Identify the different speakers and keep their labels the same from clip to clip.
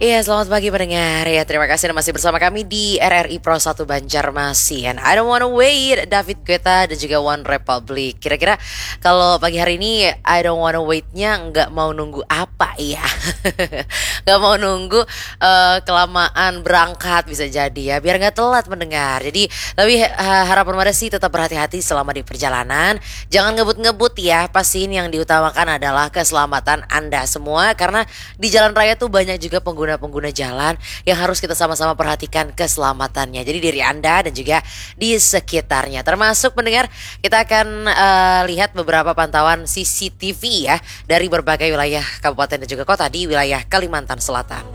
Speaker 1: Iya, selamat pagi pendengar. Ya, terima kasih Anda masih bersama kami di RRI Pro 1 Banjarmasin. And I don't wanna wait, David Guetta dan juga One Republic. Kira-kira kalau pagi hari ini I don't wanna wait-nya nggak mau nunggu apa ya? Nggak mau nunggu kelamaan berangkat bisa jadi ya, biar nggak telat mendengar. Jadi, tapi harapan Mada sih tetap berhati-hati selama di perjalanan. Jangan ngebut-ngebut ya. Pastiin yang diutamakan adalah keselamatan Anda semua karena di jalan raya tuh banyak juga pengguna jalan yang harus kita sama-sama perhatikan keselamatannya. Jadi diri Anda dan juga di sekitarnya. Termasuk pendengar, kita akan lihat beberapa pantauan CCTV ya dari berbagai wilayah kabupaten dan juga kota di wilayah Kalimantan Selatan.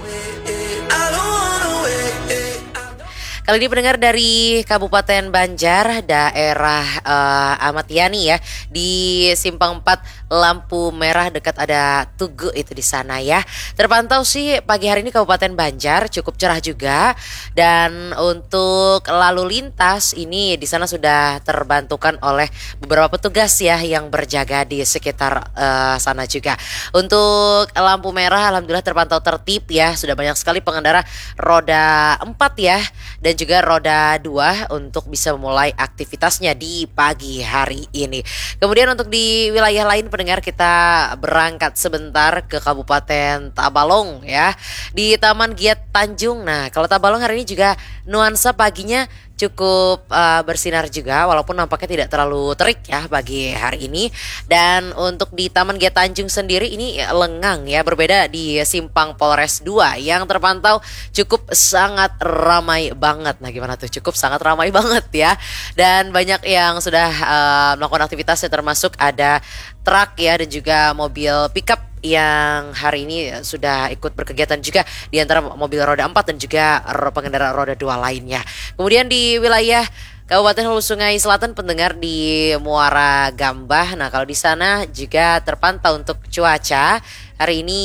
Speaker 1: Kali ini pendengar dari Kabupaten Banjar, daerah Ahmad Yani ya, di Simpang 4 lampu merah dekat ada Tugu itu di sana ya. Terpantau sih pagi hari ini Kabupaten Banjar cukup cerah juga, dan untuk lalu lintas ini di sana sudah terbantukan oleh beberapa petugas ya yang berjaga di sekitar sana juga. Untuk lampu merah alhamdulillah terpantau tertib ya, sudah banyak sekali pengendara roda 4 ya dan juga roda 2 untuk bisa memulai aktivitasnya di pagi hari ini. Kemudian untuk di wilayah lain pendengar, kita berangkat sebentar ke Kabupaten Tabalong ya, di Taman Giat Tanjung. Nah, kalau Tabalong hari ini juga nuansa paginya cukup bersinar juga walaupun nampaknya tidak terlalu terik ya pagi hari ini. Dan untuk di Taman Giat Tanjung sendiri ini lengang ya, berbeda di Simpang Polres 2 yang terpantau cukup sangat ramai banget. Nah, gimana tuh? Cukup sangat ramai banget ya. Dan banyak yang sudah melakukan aktivitasnya, termasuk ada truk ya dan juga mobil pickup yang hari ini sudah ikut berkegiatan juga, di antara mobil roda 4 dan juga pengendara roda 2 lainnya. Kemudian di wilayah Kabupaten Hulu Sungai Selatan pendengar di Muara Gambah. Nah, kalau di sana juga terpantau untuk cuaca hari ini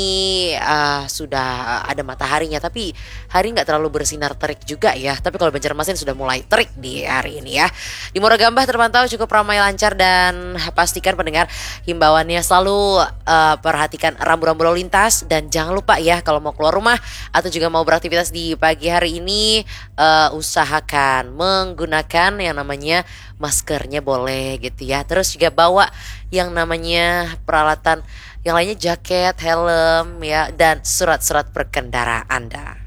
Speaker 1: sudah ada mataharinya, tapi hari nggak terlalu bersinar terik juga ya. Tapi kalau Banjarmasin sudah mulai terik di hari ini ya. Di Muara Gambah terpantau cukup ramai lancar, dan pastikan pendengar himbauannya selalu perhatikan rambu-rambu lalu lintas, dan jangan lupa ya kalau mau keluar rumah atau juga mau beraktivitas di pagi hari ini usahakan menggunakan yang namanya maskernya boleh gitu ya. Terus juga bawa yang namanya peralatan yang lainnya, jaket, helm ya, dan surat-surat perkendaraan Anda.